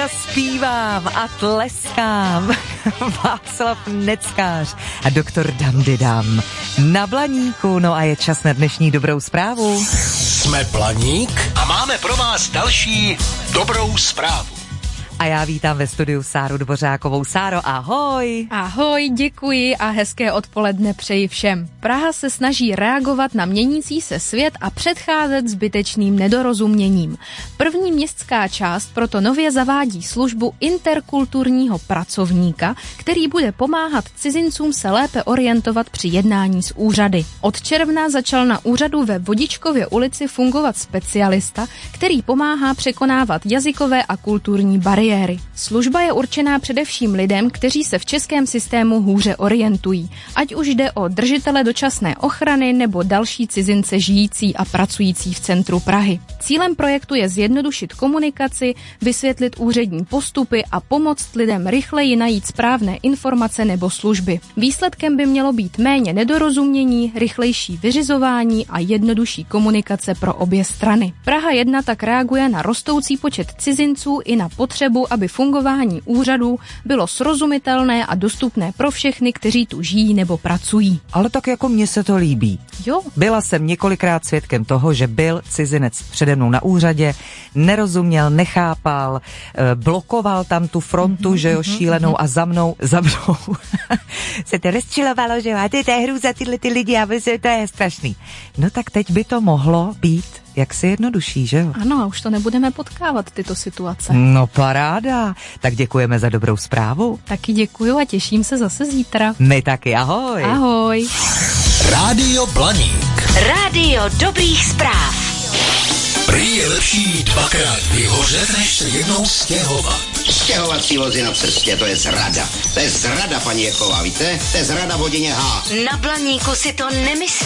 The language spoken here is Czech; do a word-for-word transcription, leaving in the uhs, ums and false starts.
zpívám a tleskám. Václav Neckář a doktor Dandydam na Blaníku. No a je čas na dnešní dobrou zprávu. Jsme Blaník a máme pro vás další dobrou zprávu. A já vítám ve studiu Sáru Dvořákovou. Sáro, ahoj. Ahoj, děkuji a hezké odpoledne přeji všem. Praha se snaží reagovat na měnící se svět a předcházet zbytečným nedorozuměním. První městská část proto nově zavádí službu interkulturního pracovníka, který bude pomáhat cizincům se lépe orientovat při jednání s úřady. Od června začal na úřadu ve Vodičkově ulici fungovat specialista, který pomáhá překonávat jazykové a kulturní bariéry. Služba je určená především lidem, kteří se v českém systému hůře orientují, ať už jde o držitele dočasné ochrany nebo další cizince žijící a pracující v centru Prahy. Cílem projektu je zjednodušit komunikaci, vysvětlit úřední postupy a pomoct lidem rychleji najít správné informace nebo služby. Výsledkem by mělo být méně nedorozumění, rychlejší vyřizování a jednodušší komunikace pro obě strany. Praha jedna tak reaguje na rostoucí počet cizinců i na potřebu, aby fungování úřadů bylo srozumitelné a dostupné pro všechny, kteří tu žijí nebo pracují. Ale tak jako mně se to líbí. Jo. Byla jsem několikrát svědkem toho, že byl cizinec přede mnou na úřadě, nerozuměl, nechápal, blokoval tam tu frontu, mm-hmm, že jo, šílenou mm-hmm. a za mnou, za mnou se to rozčilovalo, že jo, a to je hrůza tyhle ty lidi a to je strašný. No tak teď by to mohlo být jak se jednodušší, že jo? Ano, a už to nebudeme potkávat, tyto situace. No paráda. Tak děkujeme za dobrou zprávu. Taky děkuju a těším se zase zítra. My taky, ahoj. Ahoj. Rádio Blaník. Rádio dobrých zpráv. Prý je lepší dvakrát vyhořet, než se jednou stěhovat. Stěhovací vozy na cestě, to je zrada. To je zrada, paní Jechová, víte? To je zrada v hodině H. Na Blaníku si to nemyslí.